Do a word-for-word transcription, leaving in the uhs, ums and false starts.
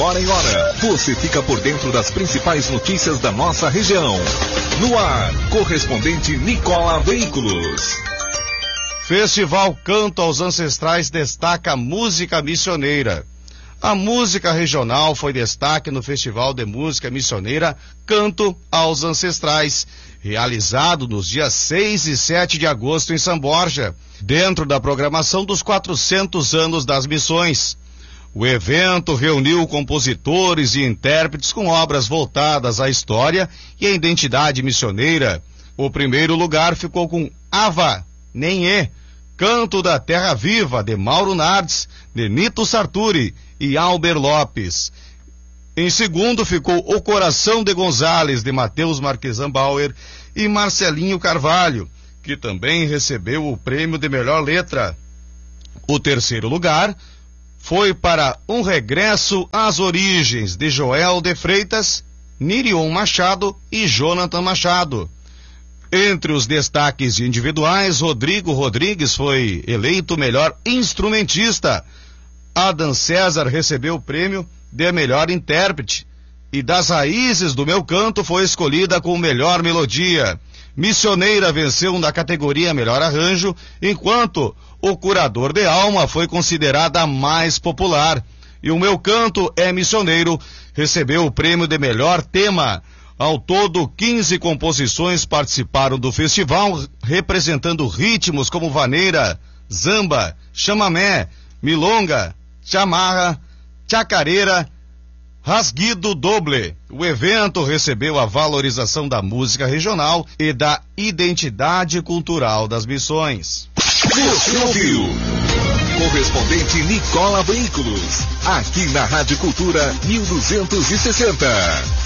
hora em hora, você fica por dentro das principais notícias da nossa região. No ar, correspondente Nicola Veículos. Festival Canto aos Ancestrais destaca a música missioneira. A música regional foi destaque no Festival de Música Missioneira Canto aos Ancestrais, realizado nos dias seis e sete de agosto em São Borja, dentro da programação dos quatrocentos anos das missões. O evento reuniu compositores e intérpretes com obras voltadas à história e à identidade missioneira. O primeiro lugar ficou com Ava Nenê, Canto da Terra Viva, de Mauro Nardes, de Nito Sarturi e Alber Lopes. Em segundo ficou O Coração de Gonzales, de Matheus Marquesan Bauer e Marcelinho Carvalho, que também recebeu o prêmio de melhor letra. O terceiro lugar foi para Um Regresso às Origens, de Joel de Freitas, Nirion Machado e Jonathan Machado. Entre os destaques individuais, Rodrigo Rodrigues foi eleito melhor instrumentista. Adam César recebeu o prêmio de melhor intérprete. E Das Raízes do Meu Canto foi escolhida com melhor melodia. Missioneira venceu na categoria melhor arranjo, enquanto O Curador de Alma foi considerada a mais popular. E O Meu Canto é Missioneiro recebeu o prêmio de melhor tema. Ao todo, quinze composições participaram do festival, representando ritmos como vaneira, zamba, chamamé, milonga, chamarra, chacareira, rasguido doble. O evento recebeu a valorização da música regional e da identidade cultural das missões. Você ouviu? Correspondente Nicola Veículos, aqui na Rádio Cultura mil duzentos e sessenta.